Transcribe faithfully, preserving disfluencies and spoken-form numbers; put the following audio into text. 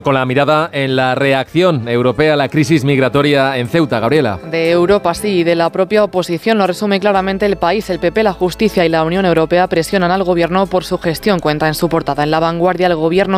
Con la mirada en la reacción europea a la crisis migratoria en Ceuta, Gabriela. De Europa, sí, y de la propia oposición lo resume claramente El País. El P P, la Justicia y la Unión Europea presionan al gobierno por su gestión, cuenta en su portada. En La Vanguardia, el gobierno